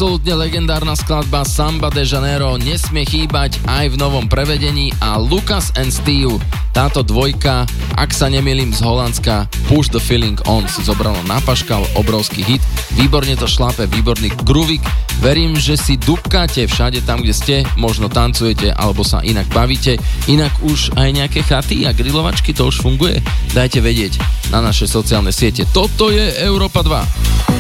Absolútne legendárna skladba Samba de Janeiro nesmie chýbať aj v novom prevedení a Lucas and Steve, táto dvojka, ak sa nemýlim z Holandska, Push the Feeling On si zobralo na paškal, obrovský hit, výborne to šlápe, výborný gruvik, verím, že si dupkáte všade tam, kde ste, možno tancujete alebo sa inak bavíte, inak už aj nejaké chaty a grilovačky, to už funguje, dajte vedieť na naše sociálne siete. Toto je Európa 2.